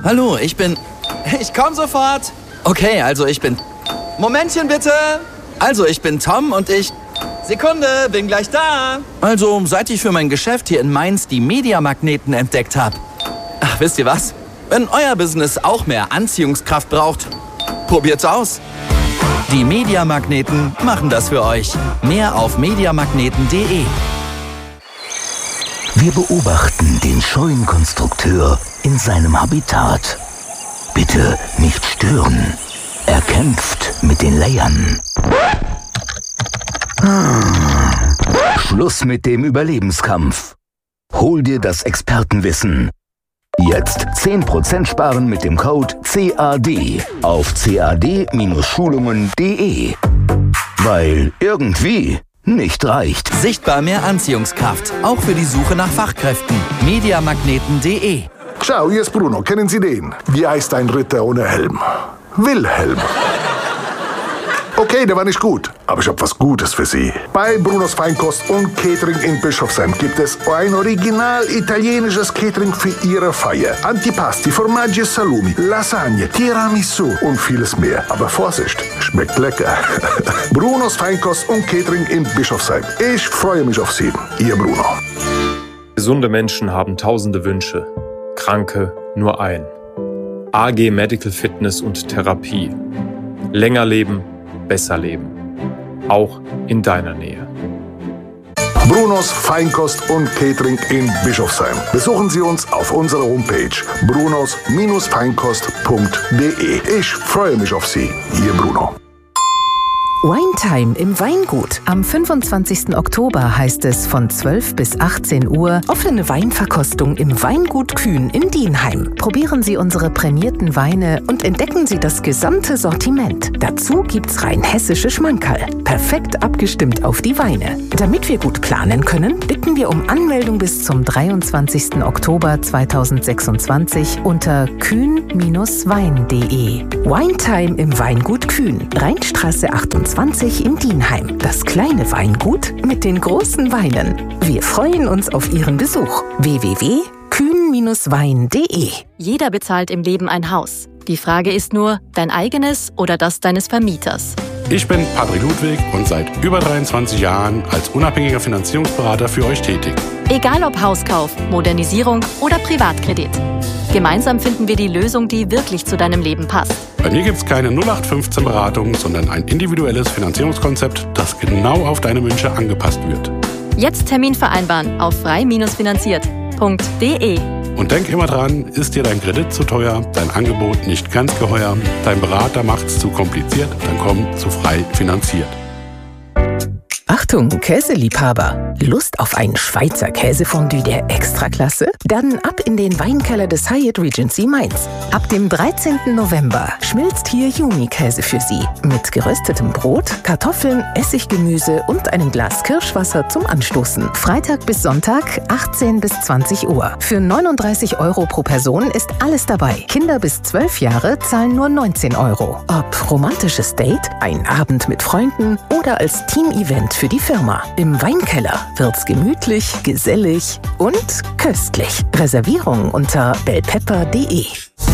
Hallo, ich komm sofort. Okay, also ich bin... Momentchen bitte. Also ich bin Tom und ich... Sekunde, bin gleich da. Also, seit ich für mein Geschäft hier in Mainz die Mediamagneten entdeckt habe. Ach, wisst ihr was? Wenn euer Business auch mehr Anziehungskraft braucht, probiert's aus. Die Mediamagneten machen das für euch. Mehr auf mediamagneten.de. Wir beobachten den scheuen Konstrukteur in seinem Habitat. Bitte nicht stören. Er kämpft mit den Layern. Schluss mit dem Überlebenskampf. Hol dir das Expertenwissen. Jetzt 10% sparen mit dem Code CAD auf cad-schulungen.de. Weil irgendwie nicht reicht. Sichtbar mehr Anziehungskraft, auch für die Suche nach Fachkräften. mediamagneten.de. Ciao, hier ist Bruno. Kennen Sie den? Wie heißt ein Ritter ohne Helm? Wilhelm. Okay, der war nicht gut, aber ich habe was Gutes für Sie. Bei Brunos Feinkost und Catering in Bischofsheim gibt es ein original italienisches Catering für Ihre Feier. Antipasti, Formaggi e Salumi, Lasagne, Tiramisu und vieles mehr. Aber Vorsicht, schmeckt lecker. Brunos Feinkost und Catering in Bischofsheim. Ich freue mich auf Sie. Ihr Bruno. Gesunde Menschen haben tausende Wünsche, Kranke nur ein. AG Medical Fitness und Therapie. Länger leben, besser leben. Auch in deiner Nähe. Brunos Feinkost und Catering in Bischofsheim. Besuchen Sie uns auf unserer Homepage brunos-feinkost.de. Ich freue mich auf Sie, Ihr Bruno. Winetime im Weingut. Am 25. Oktober heißt es von 12 bis 18 Uhr offene Weinverkostung im Weingut Kühn in Dienheim. Probieren Sie unsere prämierten Weine und entdecken Sie das gesamte Sortiment. Dazu gibt's rein hessische Schmankerl. Perfekt abgestimmt auf die Weine. Damit wir gut planen können, bitten wir um Anmeldung bis zum 23. Oktober 2026 unter kühn-wein.de. Winetime im Weingut Kühn, Rheinstraße 28 in Dienheim. Das kleine Weingut mit den großen Weinen. Wir freuen uns auf Ihren Besuch. www.kühn-wein.de. Jeder bezahlt im Leben ein Haus. Die Frage ist nur, dein eigenes oder das deines Vermieters? Ich bin Patrick Ludwig und seit über 23 Jahren als unabhängiger Finanzierungsberater für euch tätig. Egal ob Hauskauf, Modernisierung oder Privatkredit. Gemeinsam finden wir die Lösung, die wirklich zu deinem Leben passt. Bei mir gibt es keine 0815-Beratung, sondern ein individuelles Finanzierungskonzept, das genau auf deine Wünsche angepasst wird. Jetzt Termin vereinbaren auf frei-finanziert.de. Und denk immer dran, ist dir dein Kredit zu teuer, dein Angebot nicht ganz geheuer, dein Berater macht's zu kompliziert, dann komm zu frei finanziert. Achtung, Käseliebhaber! Lust auf ein Schweizer Käsefondue der Extraklasse? Dann ab in den Weinkeller des Hyatt Regency Mainz. Ab dem 13. November schmilzt hier Yumi-Käse für Sie. Mit geröstetem Brot, Kartoffeln, Essiggemüse und einem Glas Kirschwasser zum Anstoßen. Freitag bis Sonntag, 18 bis 20 Uhr. Für 39 € pro Person ist alles dabei. Kinder bis 12 Jahre zahlen nur 19 €. Ob romantisches Date, ein Abend mit Freunden oder als Team-Event für die Firma. Im Weinkeller wird's gemütlich, gesellig und köstlich. Reservierung unter bellpepper.de.